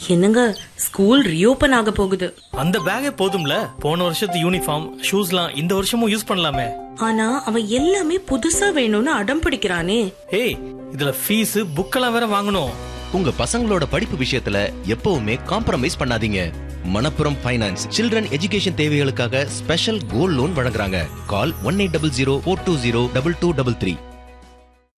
என்னங்க, school reopen ஆக போகுது. அந்த பேக்கே போதும்ல, போன வருஷத்து யூனிஃபார்ம் ஷூஸ்லாம் இந்த வருஷமும் யூஸ் பண்ணலாமே. ஆனா அவன் எல்லாமே புதுசா வேணும்னு அடம் பிடிக்கிறானே. ஏய், இதுல ஃபீஸ் புக்கெல்லாம் வேற வாங்கணும். உங்க பசங்களோட படிப்பு விஷயத்துல எப்பவுமே காம்ப்ரமைஸ் பண்ணாதீங்க. மணப்புரம் ஃபைனான்ஸ் சில்ட்ரன் எஜுகேஷன் தேவைகளுக்காக ஸ்பெஷல் கோல்ட் லோன் வழங்குறாங்க. கால் 1800 420 2233.